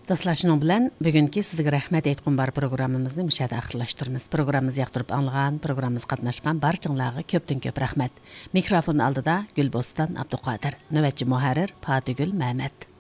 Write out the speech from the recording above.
Dostlar, şunun bilan bugungi sizga rahmat aytqum bar programmamizni müşahada axırlaşdırmız. Programmamizni yoqtirib anlagan, programmamizga qatnaşgan barchanglarga ko'pdan-ko'p rahmat. Mikrofon oldida Gulbostan Abduqodir, navbatchi muharrir Fatigul Mehmet.